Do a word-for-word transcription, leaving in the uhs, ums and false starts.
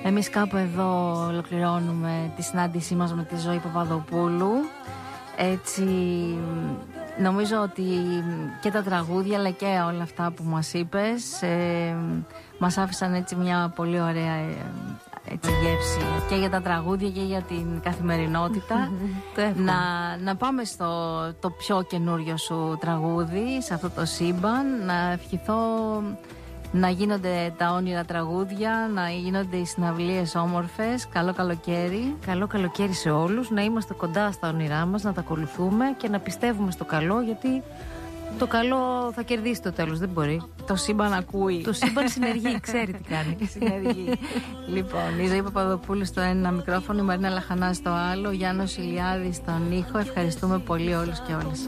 Εμείς κάπου εδώ ολοκληρώνουμε τη συνάντησή μας με τη Ζωή Παπαδοπούλου. Έτσι, νομίζω ότι και τα τραγούδια αλλά και όλα αυτά που μας είπες ε, μας άφησαν έτσι μια πολύ ωραία ε, έτσι, γεύση και για τα τραγούδια και για την καθημερινότητα. να, να πάμε στο το πιο καινούριο σου τραγούδι, σε αυτό το σύμπαν. Να ευχηθώ να γίνονται τα όνειρα τραγούδια, να γίνονται οι συναυλίες όμορφες. Καλό καλοκαίρι. Καλό καλοκαίρι σε όλους. Να είμαστε κοντά στα όνειρά μας, να τα ακολουθούμε και να πιστεύουμε στο καλό, γιατί το καλό θα κερδίσει το τέλος, δεν μπορεί. Το σύμπαν ακούει. Το σύμπαν συνεργεί, ξέρει τι κάνει. Συνεργεί. Λοιπόν, η Ζωή Παπαδοπούλου στο ένα μικρόφωνο, η Μαρίνα Λαχανά στο άλλο, ο Γιάννος Ηλιάδης στον ήχο. Ευχαριστούμε πολύ όλους και όλες.